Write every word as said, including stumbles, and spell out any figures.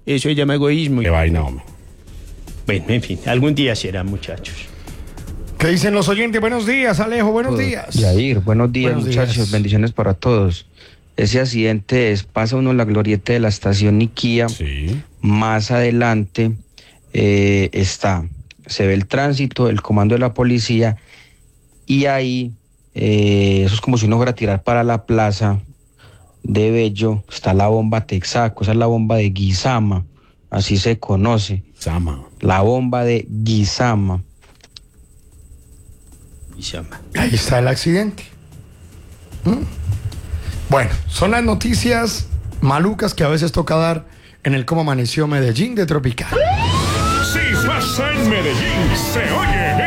Eso se llama egoísmo. Qué vaina, hombre. Bueno, en fin, algún día será, muchachos. ¿Qué dicen los oyentes? Buenos días, Alejo, buenos días. Yair, buenos días, Buenos muchachos, días. bendiciones para todos. Ese accidente es, pasa uno en la glorieta de la estación Niquía, Sí. más adelante eh, está, se ve el tránsito, el comando de la policía, y ahí, eh, eso es como si uno fuera a tirar para la plaza de Bello, está la bomba Texaco, esa es la bomba de Guisama, así se conoce, Sama. la bomba de Guisama. Y se llama. Ahí está el accidente. ¿Mm? Bueno, son las noticias malucas que a veces toca dar en el Cómo Amaneció Medellín de Tropical. Si pasa en Medellín, se oye